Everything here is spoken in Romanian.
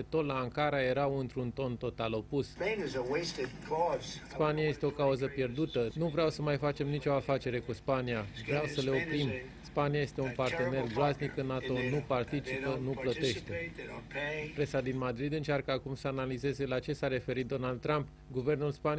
tot la Ankara erau într-un ton total opus. Spania este o cauză pierdută. Nu vreau să mai facem nicio afacere cu Spania. Vreau să le oprim. Spania este un partener groaznic în NATO, nu participă, nu plătește. Presa din Madrid încearcă acum să analizeze la ce s-a referit Donald Trump. Guvernul Spaniei